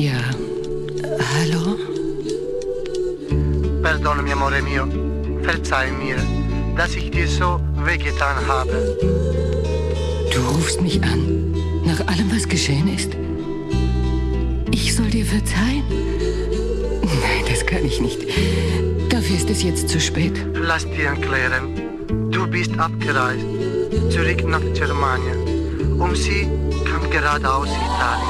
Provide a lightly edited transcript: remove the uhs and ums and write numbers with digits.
Ja. Hallo? Perdonami, amore mio. Verzeih mir, dass ich dir so wehgetan habe. Du rufst mich an, nach allem, was geschehen ist? Ich soll dir verzeihen? Nein, das kann ich nicht. Dafür ist es jetzt zu spät. Lass dir erklären. Du bist abgereist, zurück nach Germania. Und sie kam gerade aus Italien.